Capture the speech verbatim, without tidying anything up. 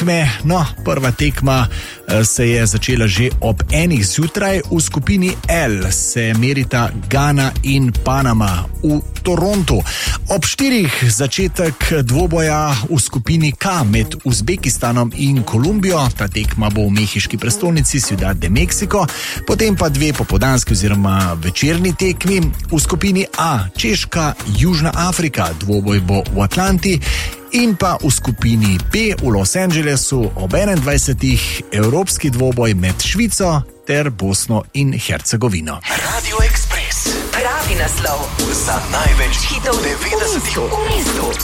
tekme. No, prva tekma se je začela že ob enih zjutraj. V skupini L se merita Gana in Panama v Torontu. Ob štirih začetek dvoboja v skupini K med Uzbekistanom in Kolumbijo. Ta tekma bo v mehiški prestolnici Ciudad de Mexico. Potem pa dve popoldanski oziroma večerni tekmi. V skupini A Češka, Južna Afrika, dvoboj bo v Atlanti. In pa v skupini B v Los Angelesu ob enaindvajsetih evropski dvoboj med Švico ter Bosno in Hercegovino. Radio Express. Pravi naslov za največ hitov devetdesetih v mestu.